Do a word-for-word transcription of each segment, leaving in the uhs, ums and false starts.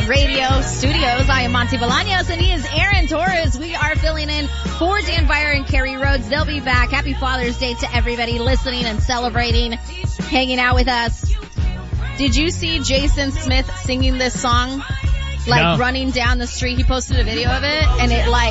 Radio Studios. I am Monty Bolaños and he is Aaron Torres. We are filling in for Dan Byer and Carrie Rhodes. They'll be back. Happy Father's Day to everybody listening and celebrating, hanging out with us. Did you see Jason Smith singing this song? Like no. Running down the street. He posted a video of it and it like,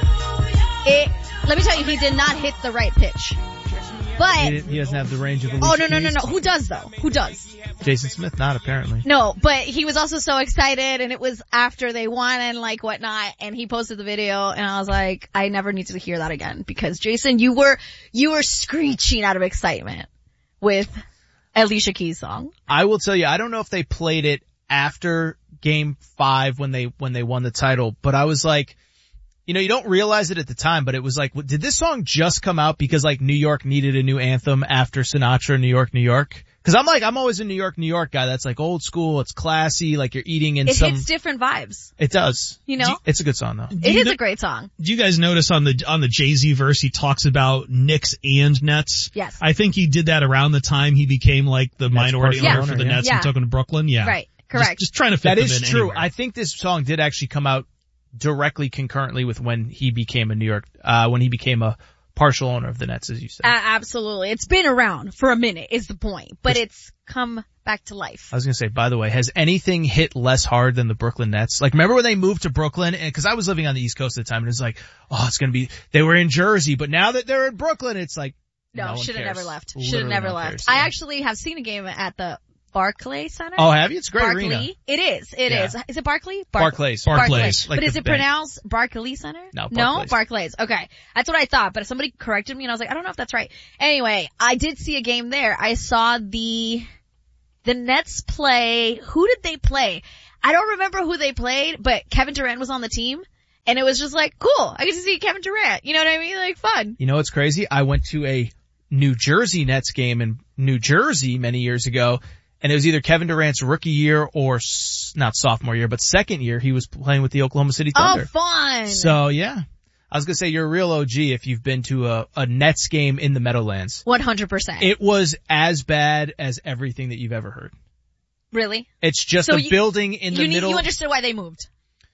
it, let me tell you, he did not hit the right pitch. But he, he doesn't have the range of the Oh, no, no, no, no. Who does though? Who does? Jason Smith, not apparently. No, but he was also so excited and it was after they won and like whatnot and he posted the video and I was like, I never need to hear that again because Jason, you were, you were screeching out of excitement with Alicia Keys' song. I will tell you, I don't know if they played it after game five when they, when they won the title, but I was like, you know, you don't realize it at the time, but it was like, did this song just come out because like New York needed a new anthem after Sinatra, New York, New York? Cause I'm like, I'm always a New York, New York guy. That's like old school. It's classy. Like you're eating in it some. It hits different vibes. It does. You know? It's a good song though. It is know, a great song. Do you guys notice on the, on the Jay-Z verse, he talks about Knicks and Nets? Yes. I think he did that around the time he became like the Nets minority owner yeah. for the yeah. Nets yeah. and took him to Brooklyn. Yeah. Right. Correct. Just, just trying to fit that them is in true. anywhere. I think this song did actually come out directly concurrently with when he became a New York, uh, when he became a partial owner of the Nets, as you said. Uh, absolutely. It's been around for a minute is the point, but it's come back to life. I was going to say, by the way, has anything hit less hard than the Brooklyn Nets? Like, remember when they moved to Brooklyn? And cause I was living on the East Coast at the time and it was like, oh, it's going to be, they were in Jersey, but now that they're in Brooklyn, it's like, no, no should have never left. Should have Literally never no left. cares, I yeah. actually have seen a game at the Barclays Center. Oh, have you? It's a great Barclay. arena. It is. It Yeah. is. Is it Barclay? Bar- Barclays. Barclays. Barclays. Like but is the it bank. pronounced Barclays Center? No, No? Barclays. Barclays. Okay. That's what I thought, but somebody corrected me and I was like, I don't know if that's right. Anyway, I did see a game there. I saw the, the Nets play, who did they play? I don't remember who they played, but Kevin Durant was on the team. And it was just like, cool, I get to see Kevin Durant. You know what I mean? Like, fun. You know what's crazy? I went to a New Jersey Nets game in New Jersey many years ago, and it was either Kevin Durant's rookie year or, s- not sophomore year, but second year, he was playing with the Oklahoma City Thunder. Oh, fun. So, yeah. I was gonna say you're a real O G if you've been to a, a Nets game in the Meadowlands. one hundred percent. It was as bad as everything that you've ever heard. Really? It's just So a you- building in the You, need, middle. you understood why they moved.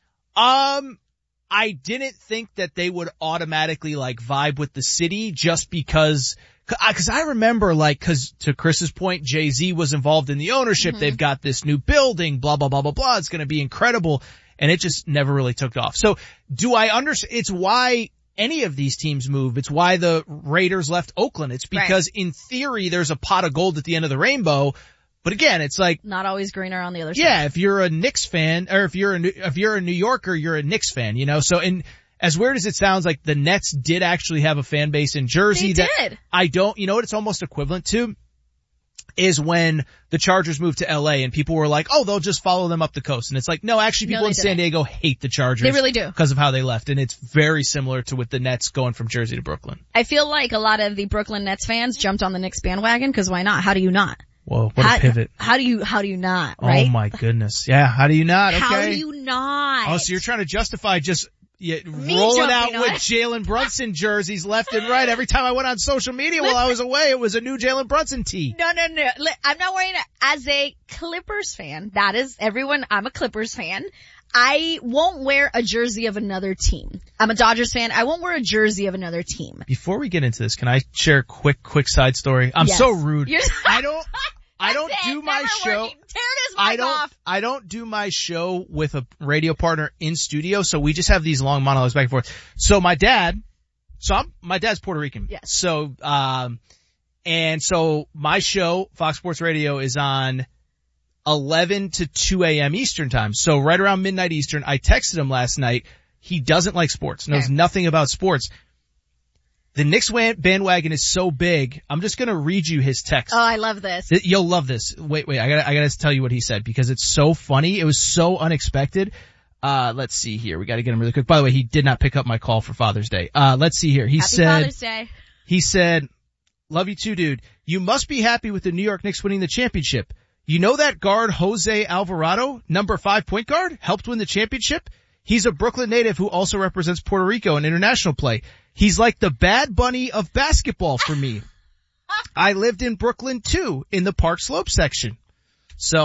Um, I didn't think that they would automatically like vibe with the city just because, cause I remember like, cause to Chris's point, Jay-Z was involved in the ownership. Mm-hmm. They've got this new building, blah, blah, blah, blah, blah. It's going to be incredible. And it just never really took off. So do I understand? It's why any of these teams move. It's why the Raiders left Oakland. It's because right. in theory, there's a pot of gold at the end of the rainbow. But again, it's like not always greener on the other side. Yeah, if you're a Knicks fan, or if you're a if you're a New Yorker, you're a Knicks fan, you know. So, and as weird as it sounds, like the Nets did actually have a fan base in Jersey. They that did. I don't. You know what it's almost equivalent to is when the Chargers moved to L A and people were like, "Oh, they'll just follow them up the coast," and it's like, no, actually, people no, in didn't. San Diego hate the Chargers. They really do because of how they left, and it's very similar to with the Nets going from Jersey to Brooklyn. I feel like a lot of the Brooklyn Nets fans jumped on the Knicks bandwagon because why not? How do you not? Whoa, what how, a pivot. How do you, how do you not, right? Oh my goodness. Yeah, how do you not? Okay. How do you not? Oh, so you're trying to justify just yeah, Me rolling out on with it. Jalen Brunson jerseys left and right. Every time I went on social media while I was away, it was a new Jalen Brunson tee. No, no, no. I'm not wearing it as a Clippers fan. That is everyone. I'm a Clippers fan. I won't wear a jersey of another team. I'm a Dodgers fan. I won't wear a jersey of another team. Before we get into this, can I share a quick, quick side story? I'm yes. so rude. You're I don't, I don't it. do my Never show. Working. Tear this I mic don't, off. I don't do my show with a radio partner in studio, so we just have these long monologues back and forth. So my dad, so I'm, my dad's Puerto Rican. Yes. So, um, and so my show, Fox Sports Radio, is on eleven to two a.m. Eastern time. So right around midnight Eastern, I texted him last night. He doesn't like sports, knows okay. nothing about sports. The Knicks bandwagon is so big. I'm just going to read you his text. Oh, I love this. You'll love this. Wait, wait. I got I got to tell you what he said because it's so funny. It was so unexpected. Uh, let's see here. We got to get him really quick. By the way, he did not pick up my call for Father's Day. Uh, let's see here. He Happy said, Father's Day. He said, love you too, dude. You must be happy with the New York Knicks winning the championship. You know that guard Jose Alvarado, number five point guard, helped win the championship? He's a Brooklyn native who also represents Puerto Rico in international play. He's like the Bad Bunny of basketball for me. I lived in Brooklyn too, in the Park Slope section. So,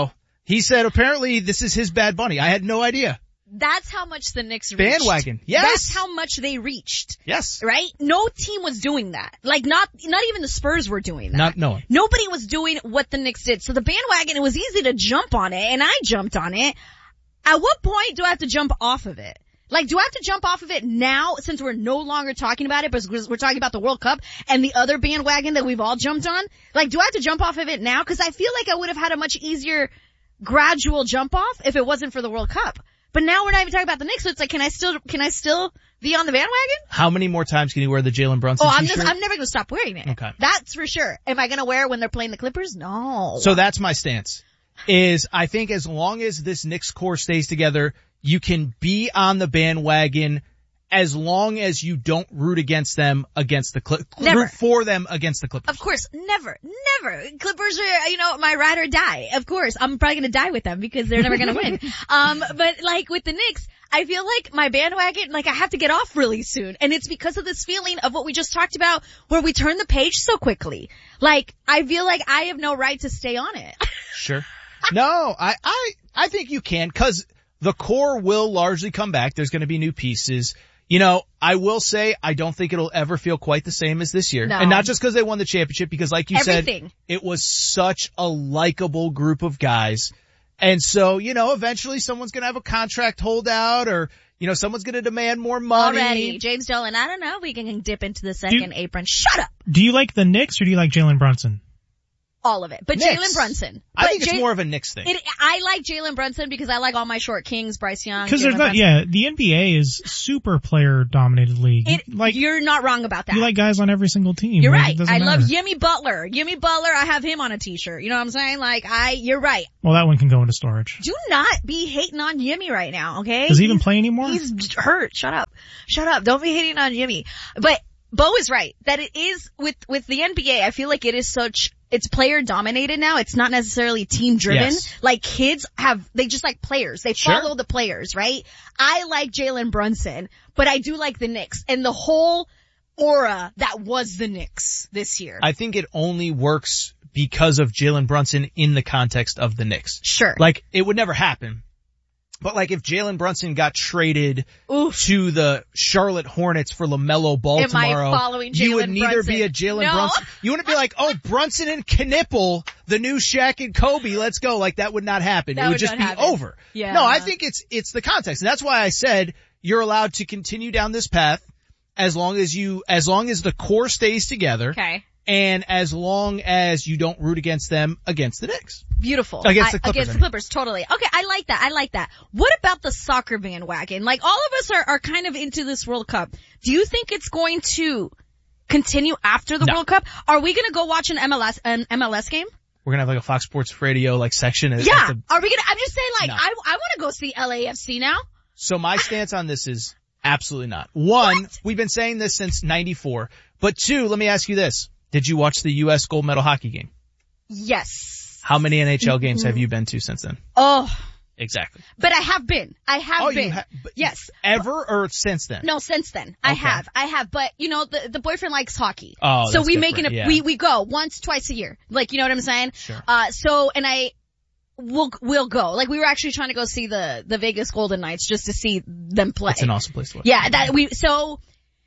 He said apparently this is his Bad Bunny. I had no idea. That's how much the Knicks reached. Bandwagon. Yes. That's how much they reached. Yes. Right? No team was doing that. Like not, not even the Spurs were doing that. Not, no one. Nobody was doing what the Knicks did. So the bandwagon, it was easy to jump on it, and I jumped on it. At what point do I have to jump off of it? Like, do I have to jump off of it now since we're no longer talking about it, but we're talking about the World Cup and the other bandwagon that we've all jumped on? Like, do I have to jump off of it now? Cause I feel like I would have had a much easier gradual jump off if it wasn't for the World Cup. But now we're not even talking about the Knicks, so it's like, can I still, can I still be on the bandwagon? How many more times can you wear the Jalen Brunson Oh, I'm t-shirt? just, I'm never gonna stop wearing it. Okay. That's for sure. Am I gonna wear it when they're playing the Clippers? No. So that's my stance. Is I think as long as this Knicks core stays together, you can be on the bandwagon as long as you don't root against them against the Clippers. Never. Root for them against the Clippers. Of course, never, never. Clippers are, you know, my ride or die. Of course, I'm probably gonna die with them because they're never gonna win. Um, but like with the Knicks, I feel like my bandwagon, like I have to get off really soon. And it's because of this feeling of what we just talked about where we turn the page so quickly. Like, I feel like I have no right to stay on it. Sure. No, I, I, I think you can, cause the core will largely come back. There's gonna be new pieces. You know, I will say I don't think it'll ever feel quite the same as this year. No. And not just because they won the championship, because like you Everything. said, it was such a likable group of guys. And so, you know, eventually someone's going to have a contract holdout or, you know, someone's going to demand more money. Already. James Dolan, I don't know if we can dip into the second Do- apron. Shut up! Do you like the Knicks or do you like Jalen Brunson? All of it. But Knicks. Jalen Brunson. I But think it's Jay- more of a Knicks thing. It, I like Jalen Brunson because I like all my short kings, Bryce Young. Because Jalen there's not, Brunson. yeah, the N B A is super player dominated league. It, like, you're not wrong about that. you like guys on every single team. You're Like, right. it doesn't I love matter. Jimmy Butler. Jimmy Butler, I have him on a t-shirt. You know what I'm saying? Like, I, you're right. Well, that one can go into storage. Do not be hating on Jimmy right now, okay? Does he even He's- play anymore? He's hurt. Shut up. Shut up. Don't be hating on Jimmy. But Bo is right that it is with, with the N B A, I feel like it is such, it's player dominated now. It's not necessarily team driven. Yes. Like kids have, they just like players. They Sure. follow the players, right? I like Jalen Brunson, but I do like the Knicks and the whole aura that was the Knicks this year. I think it only works because of Jalen Brunson in the context of the Knicks. Sure. Like, it would never happen. But like if Jalen Brunson got traded Oof. to the Charlotte Hornets for LaMelo Ball Am I tomorrow, following you would Jalen neither Brunson? be a Jalen No. Brunson. You wouldn't be like, oh, Brunson and Knipple, the new Shaq and Kobe, let's go. Like that would not happen. That it would, would just not be happen. over. Yeah. No, I think it's, it's the context. And that's why I said you're allowed to continue down this path as long as you, as long as the core stays together. Okay. And as long as you don't root against them against the Knicks. Beautiful. Against the I- Clippers, Against I the mean. Clippers, totally. Okay, I like that. I like that. What about the soccer bandwagon? Like, all of us are, are kind of into this World Cup. Do you think it's going to continue after the No. World Cup? Are we gonna go watch an M L S, an M L S game? We're gonna have like a Fox Sports Radio like section. at- Yeah. at the- Are we gonna, I'm just saying like, No. I, I wanna go see L A F C now. So my stance on this is absolutely not. One, What? we've been saying this since ninety-four. But two, let me ask you this. Did you watch the U S gold medal hockey game? Yes. How many N H L games have you been to since then? Oh, Exactly. but I have been. I have Oh, been. you ha- but Yes. Ever or since then? No, since then. I Okay. have. I have. But, you know, the, the boyfriend likes hockey. Oh, so that's we make it, different, a, yeah. we, we go once, twice a year. Like, you know what I'm saying? Sure. Uh, so, and I, we'll, we'll go. Like, we were actually trying to go see the, the Vegas Golden Knights just to see them play. It's an awesome place to watch. Yeah, that we, so,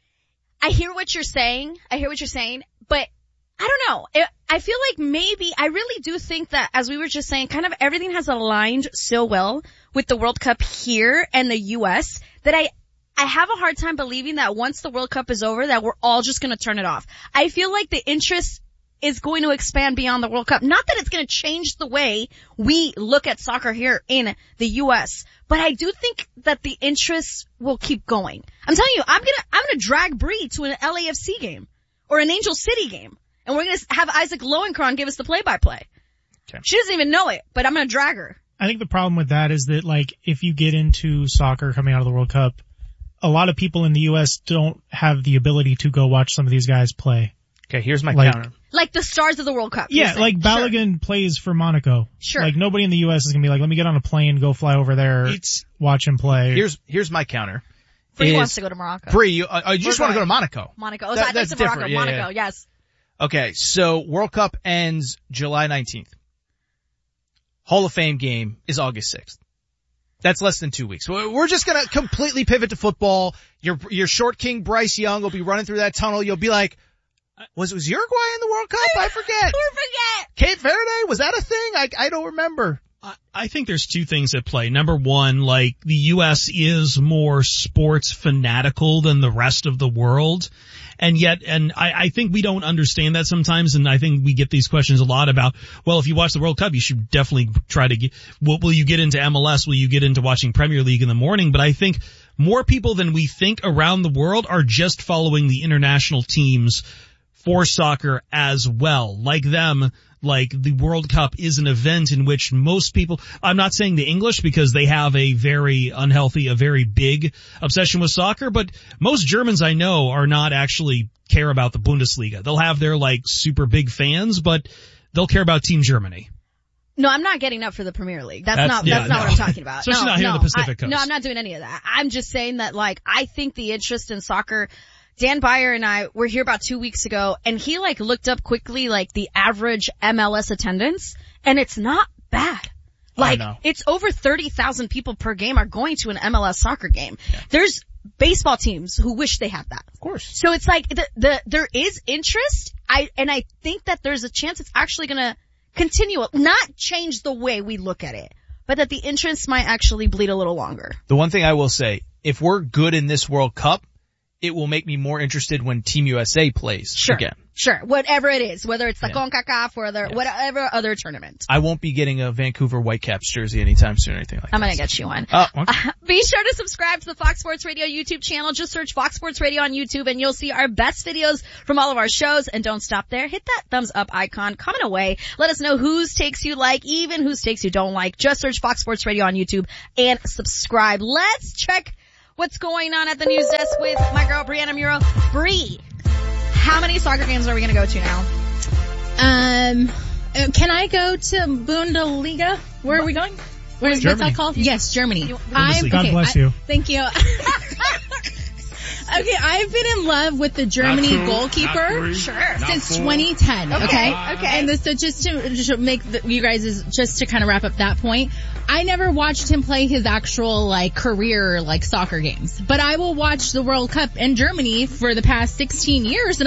I hear what you're saying. I hear what you're saying, but I don't know. It, I feel like maybe, I really do think that, as we were just saying, kind of everything has aligned so well with the World Cup here and the U S that I, I have a hard time believing that once the World Cup is over that we're all just gonna turn it off. I feel like the interest is going to expand beyond the World Cup. Not that it's gonna change the way we look at soccer here in the U S, but I do think that the interest will keep going. I'm telling you, I'm gonna, I'm gonna drag Bree to an L A F C game or an Angel City game. And we're gonna have Isaac Lowenkron give us the play-by-play. Okay. She doesn't even know it, but I'm gonna drag her. I think the problem with that is that, like, if you get into soccer coming out of the World Cup, a lot of people in the U S don't have the ability to go watch some of these guys play. Okay, here's my Like- counter. Like the stars of the World Cup. you're Yeah, saying. like Sure. Balogun plays for Monaco. Sure. Like, nobody in the U S is gonna be like, let me get on a plane, go fly over there, It's, watch him play. here's, here's my counter. Bree Is- wants to go to Morocco. Bree, you, uh, you just We're want to go going. to Monaco. Monaco. Oh, That- I that's think Morocco. different. Yeah, Monaco, yeah. yes. Uh, yes. Okay, so World Cup ends July nineteenth. Okay, so World Cup ends July nineteenth. Okay, so World Cup ends July nineteenth. Okay, so World Cup ends July nineteenth. Okay, so World Cup ends July nineteenth. Okay, so World Cup ends July nineteenth. Okay, so World Cup ends July nineteenth. Hall of Fame game is August sixth. That's less than two weeks. We're just gonna completely pivot to football. Your, your short king Bryce Young will be running through that tunnel. You'll be like, was, was Uruguay in the World Cup? I forget. Or forget. Cape Verde, was that a thing? I, I don't remember. I think there's two things at play. Number one, like the U S is more sports fanatical than the rest of the world. And yet, and I, I think we don't understand that sometimes, and I think we get these questions a lot about, well, if you watch the World Cup, you should definitely try to get, will, will you get into M L S? Will you get into watching Premier League in the morning? But I think more people than we think around the world are just following the international teams for soccer as well. Like them, like the World Cup is an event in which most people, I'm not saying the English because they have a very unhealthy, a very big obsession with soccer, but most Germans I know are not actually care about the Bundesliga. They'll have their like super big fans, but they'll care about Team Germany. No, I'm not getting up for the Premier League. That's, That's not, yeah, that's not no. what I'm talking about. Especially no, not here no, on the Pacific I, Coast. No, I'm not doing any of that. I'm just saying that like, I think the interest in soccer, Dan Beyer and I were here about two weeks ago, and he like looked up quickly like the average M L S attendance, and it's not bad. Like, it's over thirty thousand people per game are going to an M L S soccer game. Yeah. There's baseball teams who wish they had that. Of course. So it's like the, the, there is interest. I, and I think that there's a chance it's actually gonna continue, not change the way we look at it, but that the interest might actually bleed a little longer. The one thing I will say, if we're good in this World Cup, it will make me more interested when Team U S A plays sure. again. Sure. Whatever it is, whether it's the yeah. CONCACAF or the, yeah. whatever other tournament. I won't be getting a Vancouver Whitecaps jersey anytime soon or anything like that. I'm gonna get you one. Oh, okay. Uh, be sure to subscribe to the Fox Sports Radio YouTube channel. Just search Fox Sports Radio on YouTube and you'll see our best videos from all of our shows. And don't stop there. Hit that thumbs up icon. Comment away. Let us know whose takes you like, even whose takes you don't like. Just search Fox Sports Radio on YouTube and subscribe. Let's check what's going on at the news desk with my girl, Brianna Muro. Bree, how many soccer games are we going to go to now? Um, can I go to Bundesliga? Where are we going? Where is what's that called? Yes, Germany. I'm, God okay, bless you. I, thank you. Okay, I've been in love with the Germany cool, goalkeeper sure. since cool. twenty ten. Okay, okay, okay. And the, so just to, just to make the, you guys is just to kind of wrap up that point, I never watched him play his actual like career like soccer games, but I will watch the World Cup in Germany for the past sixteen years, and